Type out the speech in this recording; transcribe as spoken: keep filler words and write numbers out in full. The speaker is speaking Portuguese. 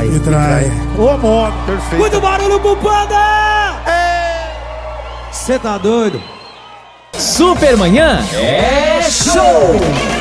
Me trai. Ô, moto. Perfeito. Muito barulho pro Panda! Cê tá doido? Supermanhã é show!